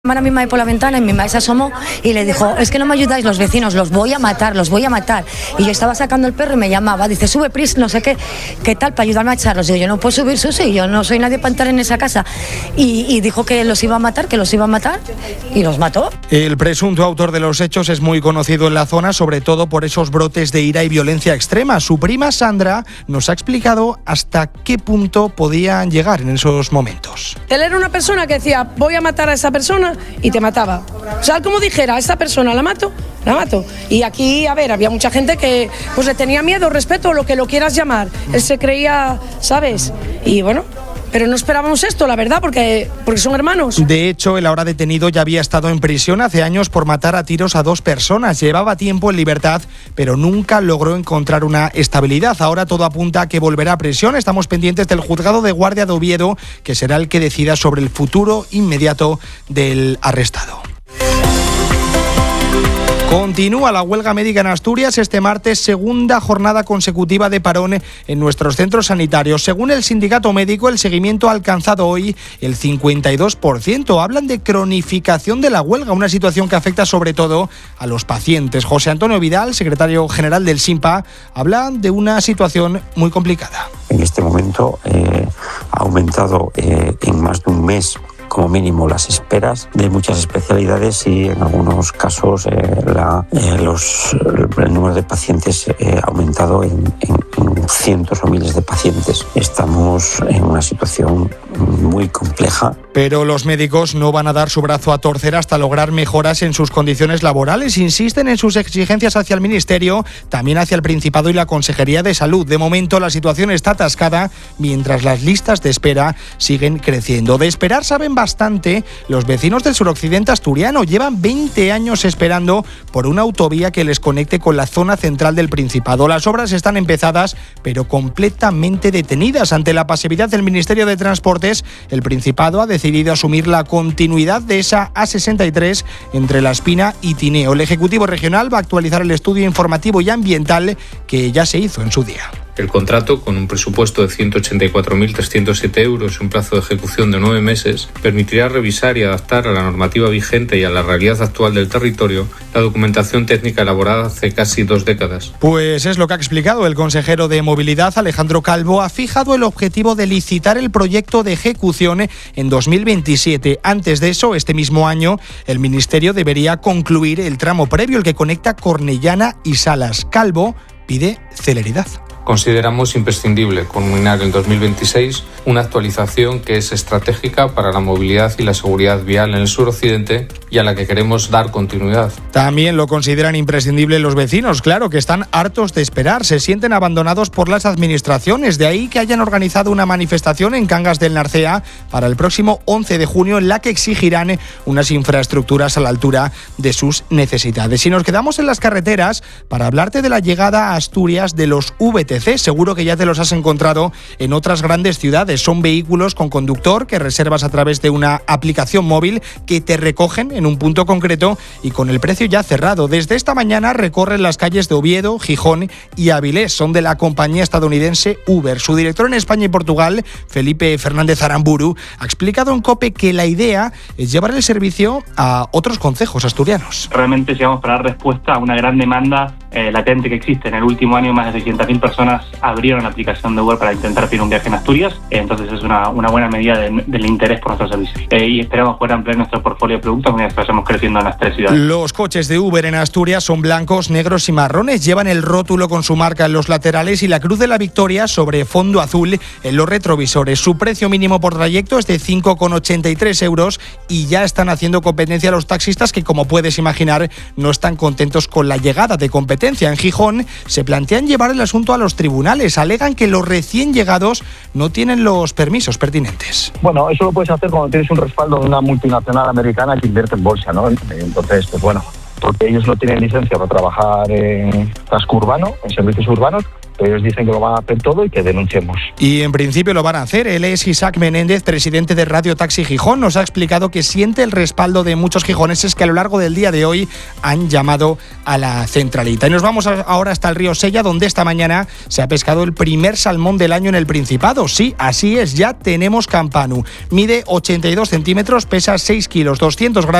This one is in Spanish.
A mi madre por la ventana y mi madre se asomó y le dijo: es que no me ayudáis los vecinos, los voy a matar. Y yo estaba sacando el perro y me llamaba, dice: sube Pris, no sé qué tal, para ayudarme a echarlos. Digo: yo no puedo subir, Susi, yo no soy nadie para entrar en esa casa. Y dijo que los iba a matar y los mató. El presunto autor de los hechos es muy conocido en la zona, sobre todo por esos brotes de ira y violencia extrema. Su prima Sandra nos ha explicado hasta qué punto podían llegar en esos momentos. Él era una persona que decía: voy a matar a esa persona, y te mataba. O sea, como dijera, a esta persona la mato. Y aquí, había mucha gente que pues le tenía miedo, respeto, lo que lo quieras llamar. Él se creía, ¿sabes? Y bueno, pero no esperábamos esto, la verdad, porque son hermanos. De hecho, el ahora detenido ya había estado en prisión hace años por matar a tiros a 2 personas. Llevaba tiempo en libertad, pero nunca logró encontrar una estabilidad. Ahora todo apunta a que volverá a prisión. Estamos pendientes del juzgado de guardia de Oviedo, que será el que decida sobre el futuro inmediato del arrestado. Continúa la huelga médica en Asturias este martes, segunda jornada consecutiva de parón en nuestros centros sanitarios. Según el sindicato médico, el seguimiento ha alcanzado hoy el 52%. Hablan de cronificación de la huelga, una situación que afecta sobre todo a los pacientes. José Antonio Vidal, secretario general del SINPA, habla de una situación muy complicada. En este momento ha aumentado en más de un mes como mínimo las esperas de muchas especialidades y en algunos casos el número de pacientes ha aumentado en cientos o miles de pacientes. Estamos en una situación muy compleja. Pero los médicos no van a dar su brazo a torcer hasta lograr mejoras en sus condiciones laborales. Insisten en sus exigencias hacia el Ministerio, también hacia el Principado y la Consejería de Salud. De momento la situación está atascada, mientras las listas de espera siguen creciendo. De esperar saben bastante los vecinos del suroccidente asturiano. Llevan 20 años esperando por una autovía que les conecte con la zona central del Principado. Las obras están empezadas, pero completamente detenidas. Ante la pasividad del Ministerio de Transportes, el Principado ha decidido asumir la continuidad de esa A63 entre La Espina y Tineo. El Ejecutivo Regional va a actualizar el estudio informativo y ambiental que ya se hizo en su día. El contrato, con un presupuesto de 184.307 euros y un plazo de ejecución de 9 meses, permitirá revisar y adaptar a la normativa vigente y a la realidad actual del territorio la documentación técnica elaborada hace casi 2 décadas. Pues es lo que ha explicado el consejero de Movilidad, Alejandro Calvo. Ha fijado el objetivo de licitar el proyecto de ejecución en 2027. Antes de eso, este mismo año, el Ministerio debería concluir el tramo previo, el que conecta Cornellana y Salas. Calvo pide celeridad. Consideramos imprescindible culminar en 2026 una actualización que es estratégica para la movilidad y la seguridad vial en el suroccidente y a la que queremos dar continuidad. También lo consideran imprescindible los vecinos, claro, que están hartos de esperar, se sienten abandonados por las administraciones. De ahí que hayan organizado una manifestación en Cangas del Narcea para el próximo 11 de junio en la que exigirán unas infraestructuras a la altura de sus necesidades. Y nos quedamos en las carreteras para hablarte de la llegada a Asturias de los VTC. Seguro que ya te los has encontrado en otras grandes ciudades. Son vehículos con conductor que reservas a través de una aplicación móvil que te recogen en un punto concreto y con el precio ya cerrado. Desde esta mañana recorren las calles de Oviedo, Gijón y Avilés. Son de la compañía estadounidense Uber. Su director en España y Portugal, Felipe Fernández Aramburu, ha explicado en COPE que la idea es llevar el servicio a otros concejos asturianos. Realmente llegamos para dar respuesta a una gran demanda latente que existe. En el último año más de 600.000 personas abrieron la aplicación de Uber para intentar pedir un viaje en Asturias, entonces es una buena medida del interés por nuestros servicios. Y esperamos poder ampliar nuestro portfolio de productos mientras vayamos creciendo en las 3 ciudades. Los coches de Uber en Asturias son blancos, negros y marrones. Llevan el rótulo con su marca en los laterales y la Cruz de la Victoria sobre fondo azul en los retrovisores. Su precio mínimo por trayecto es de 5,83 euros y ya están haciendo competencia a los taxistas que, como puedes imaginar, no están contentos con la llegada de competencia. En Gijón se plantean llevar el asunto a los tribunales. Alegan que los recién llegados no tienen los permisos pertinentes. Bueno, eso lo puedes hacer cuando tienes un respaldo de una multinacional americana que invierte en bolsa, ¿no? Entonces, pues bueno, porque ellos no tienen licencia para trabajar en casco urbano, en servicios urbanos, ellos dicen que lo van a hacer todo y que denunciemos. Y en principio lo van a hacer. Él es Isaac Menéndez, presidente de Radio Taxi Gijón. Nos ha explicado que siente el respaldo de muchos gijoneses que a lo largo del día de hoy han llamado a la centralita. Y nos vamos ahora hasta el río Sella, donde esta mañana se ha pescado el primer salmón del año en el Principado. Sí, así es, ya tenemos campanu. Mide 82 centímetros, pesa 6 kilos, 200 gramos.